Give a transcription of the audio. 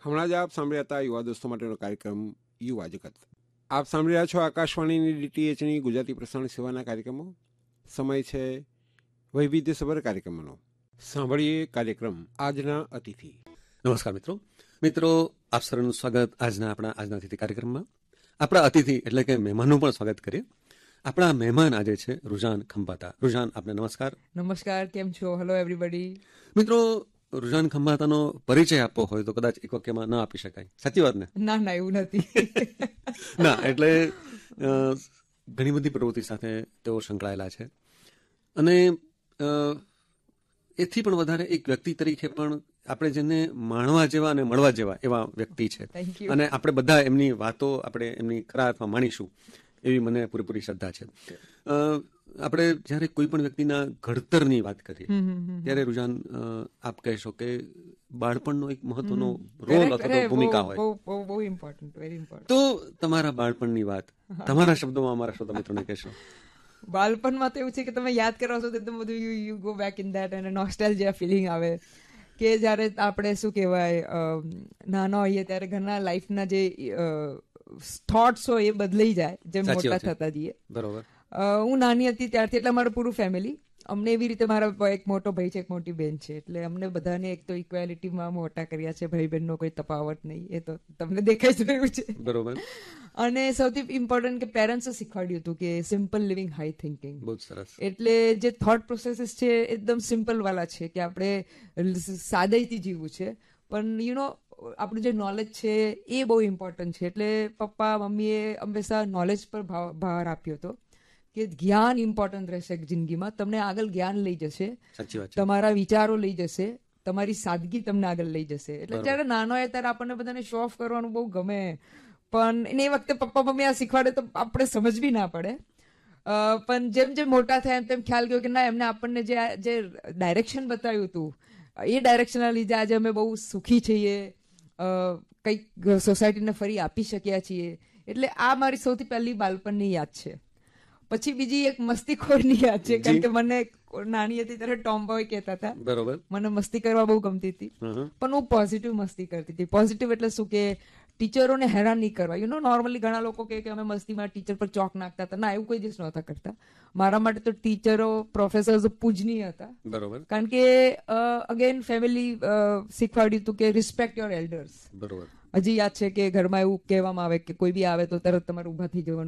હમણાં જ આપ સાંભળ્યા હતા યુવા દોસ્તો માટેનો કાર્યક્રમ યુવા જગત. આપ સાંભળી રહ્યા છો આકાશવાણીની DTHની ગુજરાતી પ્રસારણ સેવાના કાર્યક્રમો. સમય છે વૈવિધ્યસભર કાર્યક્રમોનો. સાંભળીએ કાર્યક્રમ આજના અતિથિ. નમસ્કાર મિત્રો, આપ સર્વનું સ્વાગત આજના અતિથિ કાર્યક્રમમાં. આપણા અતિથિ એટલે કે મહેમાનનું પણ સ્વાગત કરીએ. આપણા મહેમાન આજે છે રુઝાન ખંભાતા. રુઝાન, આપને નમસ્કાર. નમસ્કાર, કેમ છો? Hello everybody. મિત્રો, રુઝાન ખંભાતાનો પરિચય આપવો હોય તો કદાચ એક વાક્યમાં ન આપી શકાય. સાચી વાત ને? ના, એવું નથી. ના, એટલે ઘણી બધી પ્રવૃત્તિ સાથે તેઓ સંકળાયેલા છે અને એથી પણ વધારે એક વ્યક્તિ તરીકે પણ આપણે જેને માણવા જેવા અને મળવા જેવા એવા વ્યક્તિ છે. અને આપણે બધા એમની વાતો આપણે એમની ખરા અર્થમાં માણીશું એવી મને પૂરેપૂરી શ્રદ્ધા છે. આપણે જ્યારે કોઈ પણ વ્યક્તિના ઘડતરની વાત કરીએ ત્યારે રુઝાન, આપ કહેશો કે બાળપણનો એક મહત્વનો રોલ અથવા ભૂમિકા હોય. બહુ ઇમ્પોર્ટન્ટ, વેરી ઇમ્પોર્ટન્ટ. તો તમારા બાળપણની વાત તમારા શબ્દોમાં અમારા શ્રોતા મિત્રોને કહેશો. બાળપણમાં તો એવું છે કે તમે યાદ કરાવશો તો એકદમ બધું you go back in that અને નોસ્ટેલ્જિયા ફિલિંગ આવે કે જ્યારે આપણે શું કહેવાય નાના હોઈએ ત્યારે ઘરના લાઈફના જે થોટ્સ હોય એ બદલાઈ જાય જેમ મોટા થતા જઈએ. બરોબર. હું નાની હતી ત્યારથી, એટલે મારું પૂરું ફેમિલી, અમને એવી રીતે, મારા એક મોટો ભાઈ છે, એક મોટી બેન છે, એટલે અમને બધાને એક તો ઇક્વેલિટીમાં મોટા કર્યા છે. ભાઈ બહેનનો કોઈ તફાવત નહીં, એ તો તમને દેખાઈ જ રહ્યું છે. બરોબર. અને સૌથી ઇમ્પોર્ટન્ટ કે પેરેન્ટ્સે શીખવાડ્યું હતું કે સિમ્પલ લિવિંગ, હાઈ થિંકિંગ. બહુ સરસ. એટલે જે થોટ પ્રોસેસીસ છે એકદમ સિમ્પલ વાળા છે કે આપણે સાદાઈથી જીવવું છે, પણ આપણું જે નોલેજ છે એ બહુ ઇમ્પોર્ટન્ટ છે. એટલે પપ્પા મમ્મીએ હંમેશા નોલેજ પર ભાર આપ્યો હતો કે જ્ઞાન ઇમ્પોર્ટન્ટ રહેશે જિંદગીમાં, તમને આગળ જ્ઞાન લઈ જશે, તમારા વિચારો લઈ જશે, તમારી સાદગી તમને આગળ લઈ જશે. એટલે જ્યારે નાનો હોય ત્યારે આપણને બધાને શો ઓફ કરવાનું બહુ ગમે, પણ એ વખતે પપ્પા મમ્મી આ શીખવાડે તો આપણે સમજ બી ના પડે. પણ જેમ જેમ મોટા થયા તેમ ખ્યાલ ગયો કે ના, એમને આપણને જે ડાયરેક્શન બતાવ્યું હતું એ ડાયરેક્શનના લીધે આજે અમે બહુ સુખી છીએ, કંઈક સોસાયટીને ફરી આપી શક્યા છીએ. એટલે આ મારી સૌથી પહેલી બાળપણની યાદ છે. પછી બીજી એક મસ્તીખોરની યાદ છે, કારણ કે મને નાની હતી ત્યારે ટોમ બોય કહેતા હતા. બરોબર. મને મસ્તી કરવા બહુ ગમતી હતી, પણ હું પોઝિટિવ મસ્તી કરતી હતી. પોઝિટિવ એટલે શું કે ટીચરોને હેરાન નહીં કરવા. નોર્મલી ઘણા લોકો કહે કે અમે મસ્તીમાં ટીચર પર ચોક નાખતા હતા. ના, એવું કોઈ દિવસ નહોતા કરતા. મારા માટે તો ટીચરો, પ્રોફેસર્સ પૂજનીય હતા. બરોબર. કારણ કે અગેન ફેમિલી શીખવાડ્યું હતું કે રિસ્પેક્ટ યોર એલ્ડર્સ. બરોબર. હજી યાદ છે કે ઘરમાં એવું કહેવામાં આવે કે કોઈ બી આવે તો તરત તમારે ઊભા થઈ જવાનું.